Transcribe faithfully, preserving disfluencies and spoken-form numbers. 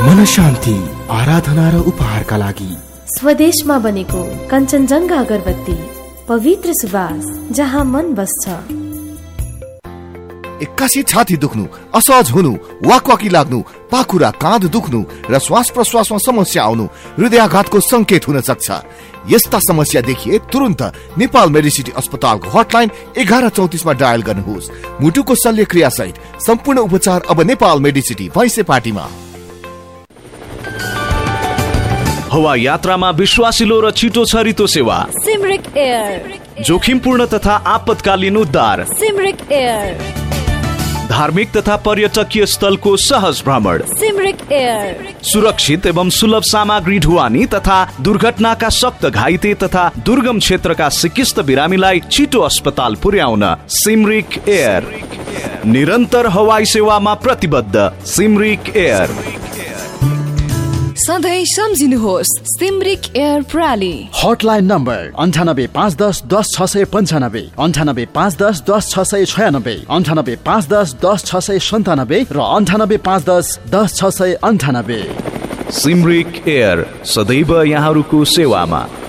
मन शान्ति, आराधना र उपहारका लागि स्वदेशमा बनेको कञ्चनजङ्घा अगरबत्ती, पवित्र सुवास जहाँ मन बस्छ। एक्कासी छाती दुख्नु, असहज हुनु, वाकवाकी लाग्नु, पाखुरा काँध दुख्नु र श्वास प्रश्वासमा समस्या आउनु हृदयाघातको संकेत हुन सक्छ। यस्ता समस्या देखिए तुरन्त नेपाल मेडिसिटी अस्पतालको हटलाइन एघार चौतिसमा डायल गर्नुहोस्। मुटुको शल्यक्रिया सहित सम्पूर्ण उपचार अब नेपाल मेडिसिटी भैँसेपाटीमा। हवा यात्रामा विश्वासिलो र छिटो छरितो सेवा सिमरिक एयर, जोखिमपूर्ण तथा आपतकालीन उद्धार सिमरिक एयर, धार्मिक तथा पर्यटकीय स्थलको सहज भ्रमण सिमरिक एयर, सुरक्षित एवं सुलभ सामग्री ढुवानी तथा दुर्घटनाका सक्त घाइते तथा दुर्गम क्षेत्रका सिकिस्त बिरामीलाई छिटो अस्पताल पुर्याउन सिमरिक एयर। निरन्तर हवाई सेवामा प्रतिबद्ध सिमरिक एयर। सधैँ सम्झिनुहोस् सिमरिक एयर प्राली। हटलाइन नम्बर अन्ठानब्बे पाँच दस दस छ सय पन्चानब्बे, अन्ठानब्बे पाँच दस दस छ सय छयानब्बे, अन्ठानब्बे पाँच दस दस छ सय सन्तानब्बे र अन्ठानब्बे पाँच दस दस छ सय अन्ठानब्बे। सिमरिक एयर सदैव यहाँहरूको सेवामा।